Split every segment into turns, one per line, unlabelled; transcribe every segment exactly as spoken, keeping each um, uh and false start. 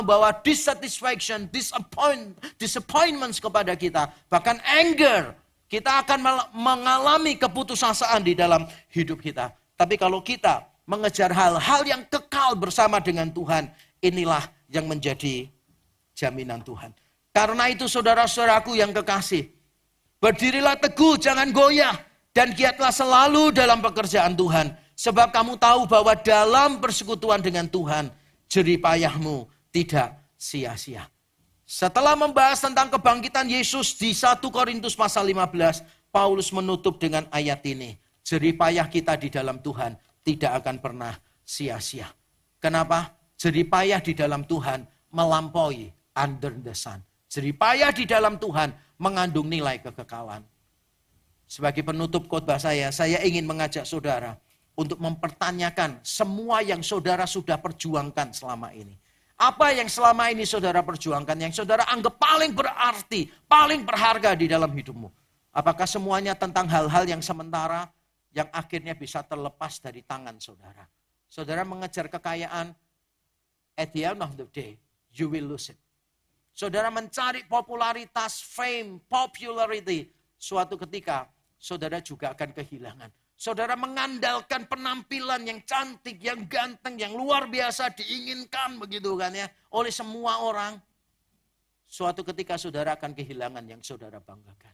membawa dissatisfaction, disappoint, disappointments kepada kita. Bahkan anger. Kita akan mengalami keputusasaan di dalam hidup kita. Tapi kalau kita mengejar hal-hal yang kekal bersama dengan Tuhan, inilah yang menjadi jaminan Tuhan. Karena itu saudara-saudaraku yang kekasih, berdirilah teguh, jangan goyah, dan giatlah selalu dalam pekerjaan Tuhan. Sebab kamu tahu bahwa dalam persekutuan dengan Tuhan, jerih payahmu tidak sia-sia. Setelah membahas tentang kebangkitan Yesus di satu Korintus pasal lima belas, Paulus menutup dengan ayat ini. Jerih payah kita di dalam Tuhan tidak akan pernah sia-sia. Kenapa? Jerih payah di dalam Tuhan melampaui under the sun. Jerih payah di dalam Tuhan mengandung nilai kekekalan. Sebagai penutup khotbah saya, saya ingin mengajak saudara untuk mempertanyakan semua yang saudara sudah perjuangkan selama ini. Apa yang selama ini saudara perjuangkan, yang saudara anggap paling berarti, paling berharga di dalam hidupmu. Apakah semuanya tentang hal-hal yang sementara, yang akhirnya bisa terlepas dari tangan saudara. Saudara mengejar kekayaan, at the end of the day, you will lose it. Saudara mencari popularitas, fame, popularity, suatu ketika saudara juga akan kehilangan. Saudara mengandalkan penampilan yang cantik, yang ganteng, yang luar biasa diinginkan begitu kan ya oleh semua orang. Suatu ketika saudara akan kehilangan yang saudara banggakan.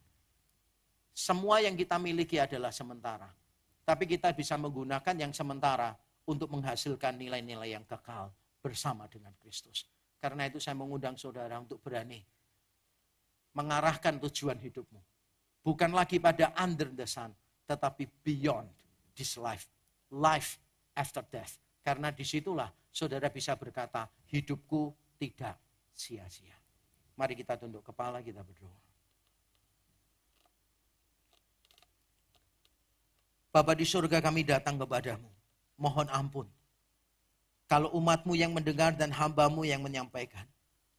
Semua yang kita miliki adalah sementara. Tapi kita bisa menggunakan yang sementara untuk menghasilkan nilai-nilai yang kekal bersama dengan Kristus. Karena itu saya mengundang saudara untuk berani mengarahkan tujuan hidupmu. Bukan lagi pada under the sun, tetapi beyond this life. Life after death. Karena disitulah saudara bisa berkata, hidupku tidak sia-sia. Mari kita tunduk kepala, kita berdoa. Bapa di surga, kami datang kepadamu. Mohon ampun. Kalau umatmu yang mendengar dan hambamu yang menyampaikan.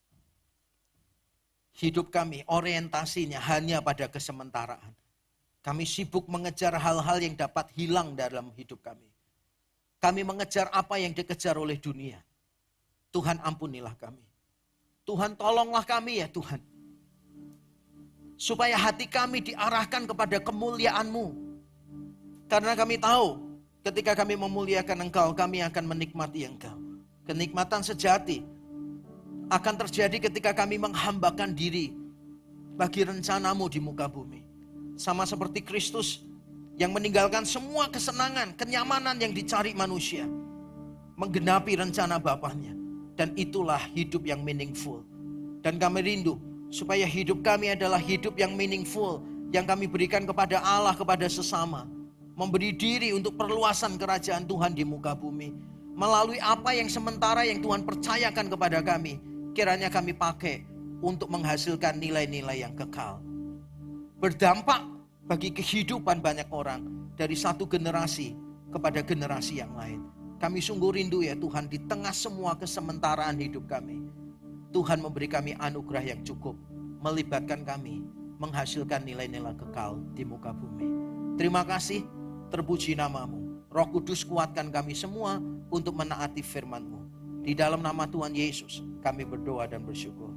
Hidup kami orientasinya hanya pada kesementaraan. Kami sibuk mengejar hal-hal yang dapat hilang dalam hidup kami. Kami mengejar apa yang dikejar oleh dunia. Tuhan ampunilah kami. Tuhan tolonglah kami ya Tuhan. Supaya hati kami diarahkan kepada kemuliaan-Mu. Karena kami tahu ketika kami memuliakan Engkau, kami akan menikmati Engkau. Kenikmatan sejati akan terjadi ketika kami menghambakan diri bagi rencana-Mu di muka bumi. Sama seperti Kristus yang meninggalkan semua kesenangan, kenyamanan yang dicari manusia. Menggenapi rencana Bapaknya. Dan itulah hidup yang meaningful. Dan kami rindu supaya hidup kami adalah hidup yang meaningful. Yang kami berikan kepada Allah, kepada sesama. Memberi diri untuk perluasan kerajaan Tuhan di muka bumi. Melalui apa yang sementara yang Tuhan percayakan kepada kami. Kiranya kami pakai untuk menghasilkan nilai-nilai yang kekal. Berdampak bagi kehidupan banyak orang. Dari satu generasi kepada generasi yang lain. Kami sungguh rindu ya Tuhan, di tengah semua kesementaraan hidup kami. Tuhan memberi kami anugerah yang cukup. Melibatkan kami menghasilkan nilai-nilai kekal di muka bumi. Terima kasih, terpuji nama-Mu. Roh Kudus kuatkan kami semua untuk menaati firman-Mu. Di dalam nama Tuhan Yesus kami berdoa dan bersyukur.